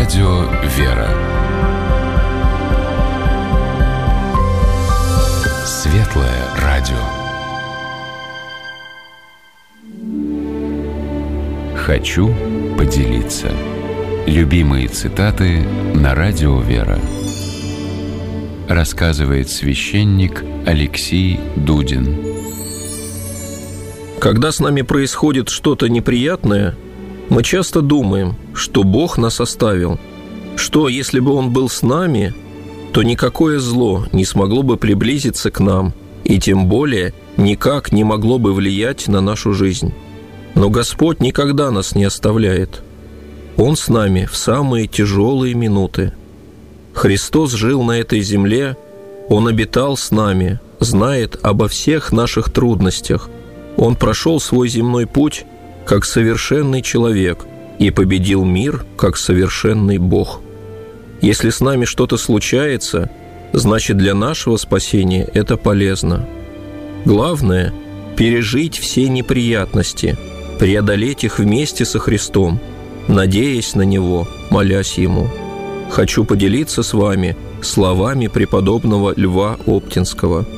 радио «Вера». Светлое радио. Хочу поделиться. Любимые цитаты на радио «Вера». Рассказывает священник Алексей Дудин. Когда с нами происходит что-то неприятное, мы часто думаем, что Бог нас оставил, что если бы Он был с нами, то никакое зло не смогло бы приблизиться к нам, и тем более никак не могло бы влиять на нашу жизнь. Но Господь никогда нас не оставляет. Он с нами в самые тяжелые минуты. Христос жил на этой земле, Он обитал с нами, знает обо всех наших трудностях. Он прошел свой земной путь как совершенный человек и победил мир как совершенный Бог. Если с нами что-то случается, значит, для нашего спасения это полезно. Главное – пережить все неприятности, преодолеть их вместе со Христом, надеясь на Него, молясь Ему. Хочу поделиться с вами словами преподобного Льва Оптинского.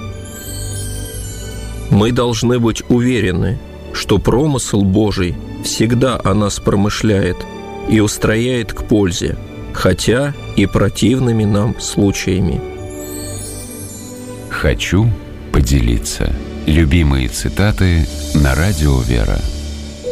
Мы должны быть уверены, что промысл Божий всегда о нас промышляет и устрояет к пользе, хотя и противными нам случаями. Хочу поделиться. Любимые цитаты на радио «Вера».